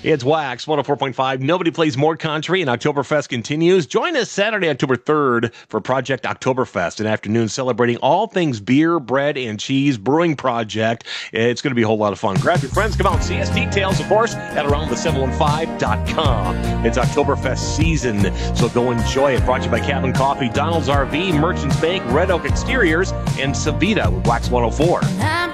It's Wax 104.5. Nobody plays more country, and Oktoberfest continues. Join us Saturday, October 3rd for Project Oktoberfest, an afternoon celebrating all things beer, bread, and cheese brewing project. It's going to be a whole lot of fun. Grab your friends, come out and see us. Details, of course, at aroundthe715.com. It's Oktoberfest season, so go enjoy it. Brought to you by Cabin Coffee, Donald's RV, Merchants Bank, Red Oak Exteriors, and Savita with Wax 104.